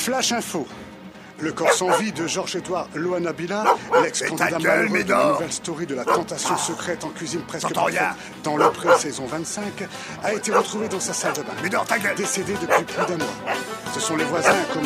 Flash info. Le corps sans vie de Georges-Édouard Loanabila, l'ex-candidat malheureux de la nouvelle story de la tentation secrète en cuisine presque parfaite dans le pré saison 25, a été retrouvé dans sa salle de bain. Décédé depuis plus d'un mois. Ce sont les voisins